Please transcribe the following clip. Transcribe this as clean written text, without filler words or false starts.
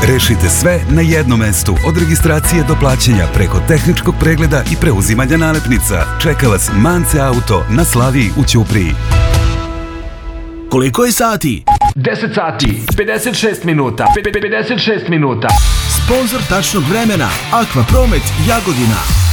Rešite sve na jednom mestu, od registracije do plaćanja preko tehničkog pregleda i preuzimanja nalepnica. Čeka vas Mance Auto na Slaviji u Ćupriji. Koliko je sati? 10 sati, 56 minuta, 56 minuta. Sponzor tačnog vremena, Aqua Promet Jagodina.